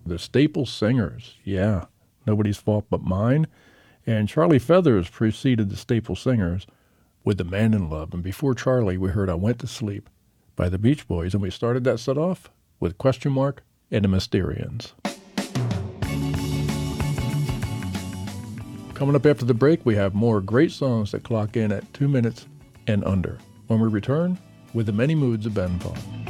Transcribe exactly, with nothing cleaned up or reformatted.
The Staple Singers, yeah, Nobody's Fault But Mine. And Charlie Feathers preceded the Staple Singers with The Man in Love. And before Charlie, we heard I Went to Sleep by the Beach Boys. And we started that set off with Question Mark and the Mysterians. Coming up after the break, we have more great songs that clock in at two minutes and under when we return with the many moods of Ben Vaughn.